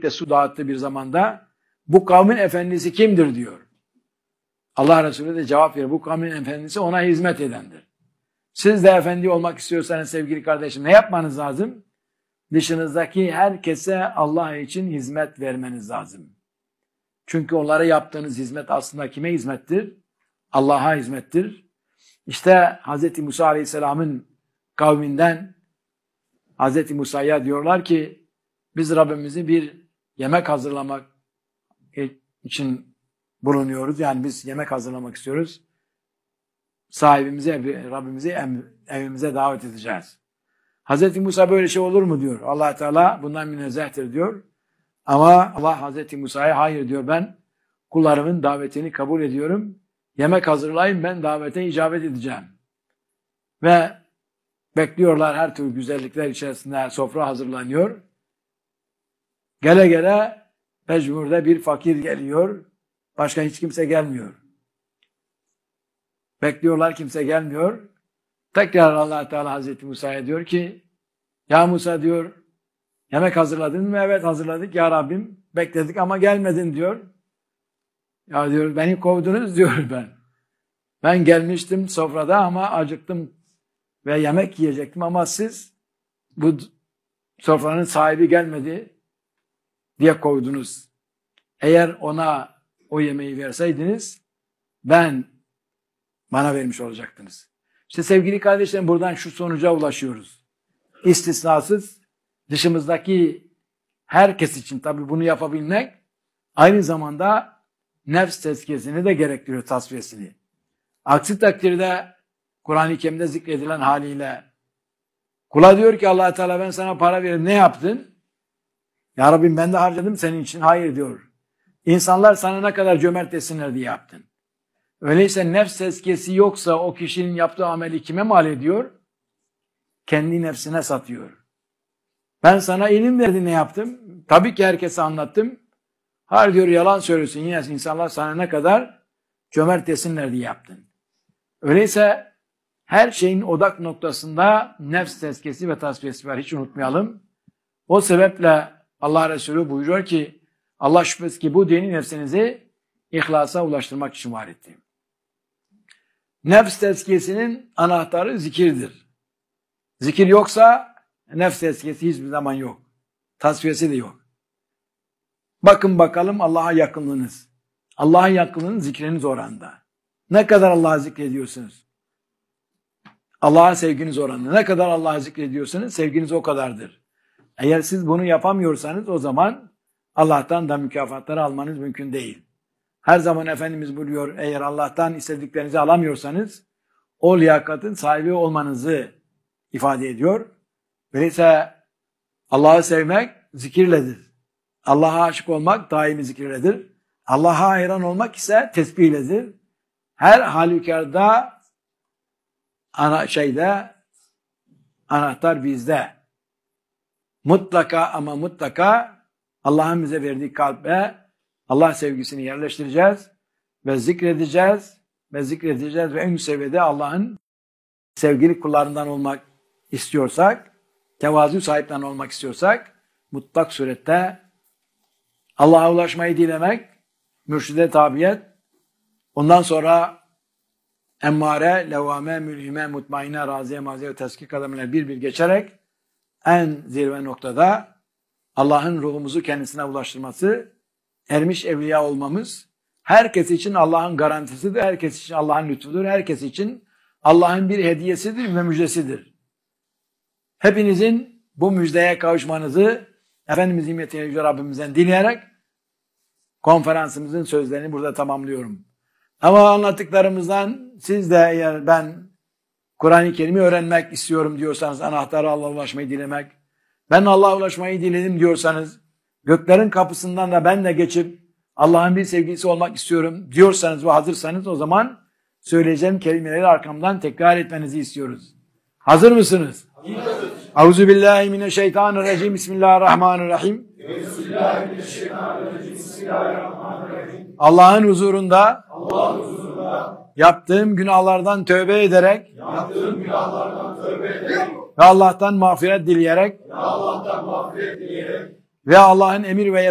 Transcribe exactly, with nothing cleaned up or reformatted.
birlikte su dağıttığı bir zamanda bu kavmin efendisi kimdir diyor. Allah Resulü de cevap veriyor. Bu kavmin efendisi ona hizmet edendir. Siz de efendi olmak istiyorsanız sevgili kardeşim ne yapmanız lazım? Dışınızdaki herkese Allah için hizmet vermeniz lazım. Çünkü onlara yaptığınız hizmet aslında kime hizmettir? Allah'a hizmettir. İşte Hz. Musa Aleyhisselam'ın kavminden Hz. Musa'ya diyorlar ki biz Rabbimizi bir yemek hazırlamak için bulunuyoruz. Yani biz yemek hazırlamak istiyoruz. Sahibimizi, Rabbimizi evimize davet edeceğiz. Hz. Musa böyle şey olur mu diyor. Allah Teala bundan münezzehtir diyor. Ama Allah Hz. Musa'ya hayır diyor, ben kullarımın davetini kabul ediyorum. Yemek hazırlayın, ben davete icabet edeceğim. Ve bekliyorlar, her türlü güzellikler içerisinde sofra hazırlanıyor. Gele gele mecburda bir fakir geliyor. Başka hiç kimse gelmiyor. Bekliyorlar, kimse gelmiyor. Tekrar Allah Teala Hazreti Musa'ya diyor ki ya Musa diyor, yemek hazırladın mı? Evet hazırladık ya Rabbim. Bekledik ama gelmedin diyor. Ya diyor beni kovdunuz diyor ben. Ben gelmiştim sofrada ama acıktım ve yemek yiyecektim ama siz bu sofranın sahibi gelmedi diye kovdunuz. Eğer ona o yemeği verseydiniz ben bana vermiş olacaktınız. İşte sevgili kardeşlerim buradan şu sonuca ulaşıyoruz. İstisnasız dışımızdaki herkes için tabii bunu yapabilmek aynı zamanda nefs tezkiyesini de gerektiriyor, tasfiyesini. Aksi takdirde Kur'an-ı Kerim'de zikredilen haliyle kula diyor ki Allah Teala ben sana para verdim, ne yaptın? Ya Rabbim ben de harcadım senin için. Hayır diyor. İnsanlar sana ne kadar cömert etsinler diye yaptın. Öyleyse nefs tezkiyesi yoksa o kişinin yaptığı ameli kime mal ediyor? Kendi nefsine satıyor. Ben sana ilim verdim, ne yaptım? Tabii ki herkese anlattım. Hayır diyor, yalan söylüyorsun. Yine insanlar sana ne kadar cömert etsinler diye yaptın. Öyleyse her şeyin odak noktasında nefs tezkiyesi ve tasfiyesi var. Hiç unutmayalım. O sebeple Allah Resulü buyuruyor ki Allah şüphesiz ki bu dini nefsinizi ihlasa ulaştırmak için var etti. Nefs tezkiyesinin anahtarı zikirdir. Zikir yoksa nefs tezkiyesi hiçbir zaman yok. Tasfiyesi de yok. Bakın bakalım Allah'a yakınlığınız. Allah'a yakınlığınız zikriniz oranında. Ne kadar Allah'ı zikrediyorsunuz? Allah'a sevginiz oranında. Ne kadar Allah'ı zikrediyorsunuz? Sevginiz o kadardır. Eğer siz bunu yapamıyorsanız o zaman Allah'tan da mükafatları almanız mümkün değil. Her zaman Efendimiz buyuruyor, eğer Allah'tan istediklerinizi alamıyorsanız o liyakatın sahibi olmanızı ifade ediyor. Öyleyse Allah'ı sevmek zikirledir. Allah'a aşık olmak daimi zikirledir. Allah'a hayran olmak ise tesbihledir. Her halükarda ana şeyde anahtar bizde. Mutlaka ama mutlaka Allah'ın bize verdiği kalbe Allah sevgisini yerleştireceğiz ve zikredeceğiz ve zikredeceğiz ve en seviyede Allah'ın sevgili kullarından olmak istiyorsak, tevazu sahiplerinden olmak istiyorsak mutlak surette Allah'a ulaşmayı dilemek, mürşide tabiyet, ondan sonra emmare, levvame, mülhime, mutmainne, raziye, maziye ve teskik adamıyla bir bir geçerek en zirve noktada Allah'ın ruhumuzu kendisine ulaştırması, ermiş evliya olmamız, herkes için Allah'ın garantisidir, herkes için Allah'ın lütfudur, herkes için Allah'ın bir hediyesidir ve müjdesidir. Hepinizin bu müjdeye kavuşmanızı Efendimiz himmetine yüce Rabbimizden dileyerek konferansımızın sözlerini burada tamamlıyorum. Ama anlattıklarımızdan siz de eğer ben Kur'an-ı Kerim'i öğrenmek istiyorum diyorsanız, anahtarı Allah'a ulaşmayı dilemek, ben Allah'a ulaşmayı diledim diyorsanız, göklerin kapısından da ben de geçip Allah'ın bir sevgilisi olmak istiyorum diyorsanız ve hazırsanız o zaman söyleyeceğim kelimeleri arkamdan tekrar etmenizi istiyoruz. Hazır mısınız? Euzubillahimineşşeytanirracim. Bismillahirrahmanirrahim. Bismillahirrahmanirrahim. Bismillahirrahmanirrahim. Allah'ın huzurunda, Allah'ın huzurunda yaptığım günahlardan tövbe ederek, yaptığım günahlardan tövbe ederek ve Allah'tan mağfiret dileyerek, ve Allah'tan mağfiret dileyerek ve Allah'ın emir ve